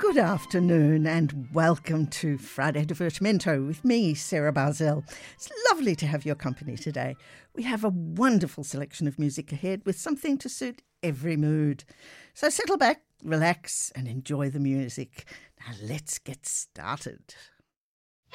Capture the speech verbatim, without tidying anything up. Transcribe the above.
Good afternoon and welcome to Friday Divertimento with me, Sarah Barzell. It's lovely to have your company today. We have a wonderful selection of music ahead with something to suit every mood. So settle back, relax and enjoy the music. Now let's get started.